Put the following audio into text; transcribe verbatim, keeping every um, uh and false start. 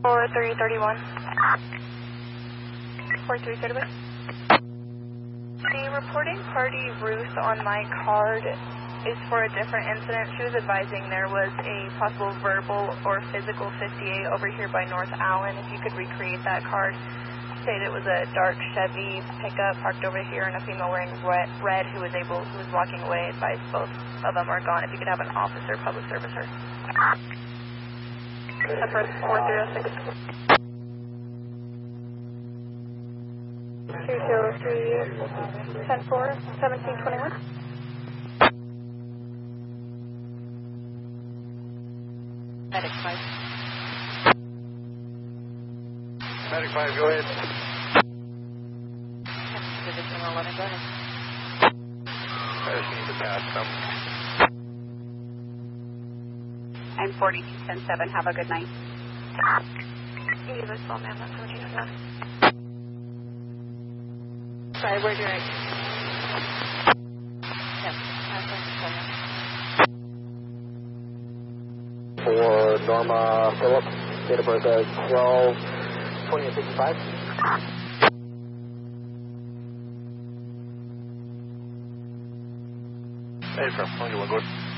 four three thirty-one. four three thirty-one. The reporting party Ruth on my card is for a different incident. She was advising there was a possible verbal or physical fifty-eight over here by North Allen. If you could recreate that card. Stated it was a dark Chevy pickup parked over here and a female wearing red who was able, who was walking away. Advised both of them are gone. If you could have an officer public service her. Separate four three oh six. two zero three ten four seventeen twenty-one. Medic five. Medic five, go ahead. Division eleven, go ahead. I just need to pass them. I'm forty-two ten seven, have a good night. You give us all, ma'am, that's seventeen oh nine. Sorry, we're doing. Yes, for Norma Phillips, date of birth is twelve twenty sixty-five. Hey, from, on you one, go ahead.